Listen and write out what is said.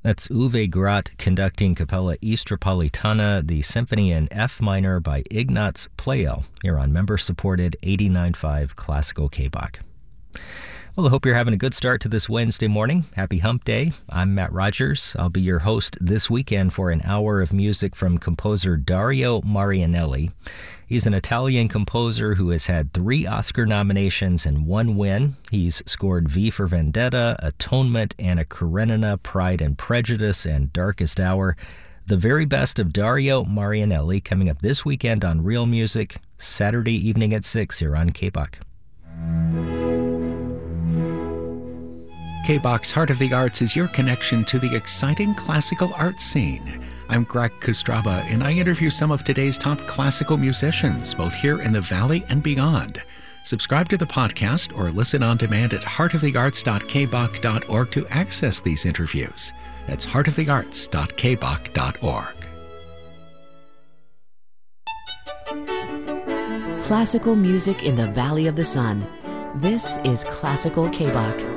That's Uwe Grot conducting Capella Istropolitana, the Symphony in F minor by Ignaz Pleyel, here on member-supported 89.5 Classical K-Bach. Well, I hope you're having a good start to this Wednesday morning. Happy Hump Day. I'm Matt Rogers. I'll be your host this weekend for an hour of music from composer Dario Marianelli. He's an Italian composer who has had 3 Oscar nominations and 1 win. He's scored V for Vendetta, Atonement, Anna Karenina, Pride and Prejudice, and Darkest Hour. The very best of Dario Marianelli coming up this weekend on Real Music, Saturday evening at 6 here on K-Bach. K-Bach's Heart of the Arts is your connection to the exciting classical arts scene. I'm Greg Kostraba, and I interview some of today's top classical musicians, both here in the Valley and beyond. Subscribe to the podcast or listen on demand at heartofthearts.kbach.org to access these interviews. That's heartofthearts.kbach.org. Classical music in the Valley of the Sun. This is Classical K-Bach.